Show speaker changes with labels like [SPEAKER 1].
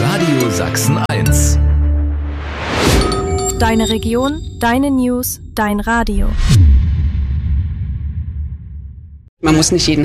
[SPEAKER 1] Radio Sachsen 1.
[SPEAKER 2] Deine Region, deine News, dein Radio.
[SPEAKER 3] Man muss nicht jeden